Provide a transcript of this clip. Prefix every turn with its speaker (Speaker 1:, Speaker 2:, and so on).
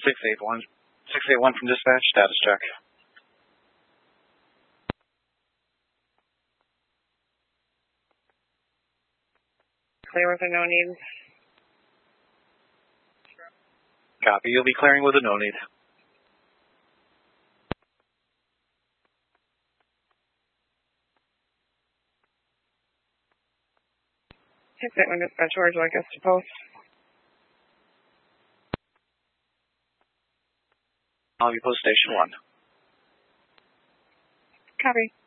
Speaker 1: 681 from dispatch, status check.
Speaker 2: Clear with a no need.
Speaker 1: Copy. You'll be clearing with a no need.
Speaker 2: 681 dispatch, where would you like us to post?
Speaker 1: I'll be post station 1.
Speaker 2: Copy.